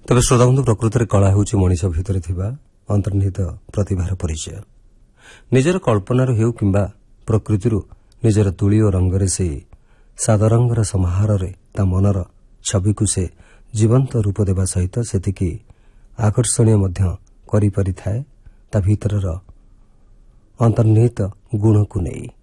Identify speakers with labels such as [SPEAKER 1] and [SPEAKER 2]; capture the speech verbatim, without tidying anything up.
[SPEAKER 1] ତେବେ ଶ୍ରୋତାବନ୍ଧୁ, ପ୍ରକୃତରେ କଳା ହେଉଛି ମଣିଷ ଭିତରେ ଥିବା ଅନ୍ତର୍ନିହିତ ପ୍ରତିଭାର ପରିଚୟ। ନିଜର କଳ୍ପନାରୁ ହେଉ କିମ୍ବା ପ୍ରକୃତିରୁ ନିଜର ତୁଳି ଓ ରଙ୍ଗରେ ସେ ସାଦରଙ୍ଗର ସମାହାରରେ ତା ମନର ଛବିକୁ ସେ ଜୀବନ୍ତ ରୂପ ଦେବା ସହିତ ସେତିକି ଆକର୍ଷଣୀୟ ମଧ୍ୟ କରିପାରିଥାଏ ତା ଭିତରର ଅନ୍ତର୍ନିହିତ ଗୁଣକୁ ନେଇ।